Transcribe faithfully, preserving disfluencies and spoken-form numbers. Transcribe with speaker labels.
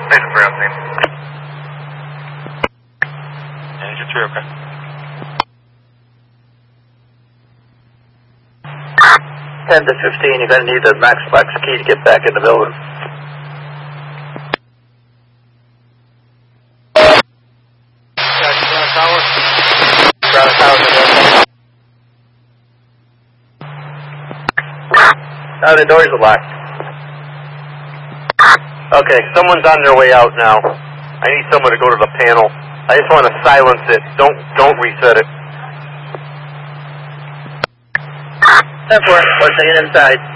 Speaker 1: Station three on scene.
Speaker 2: Engine three, okay.
Speaker 3: ten to fifteen, you're going to need the max flex key to get back in the building. Now the doors are locked.
Speaker 4: Okay, someone's on their way out now. I need someone to go to the panel. I just want to silence it. Don't don't reset it.
Speaker 3: ten four, we're staying inside.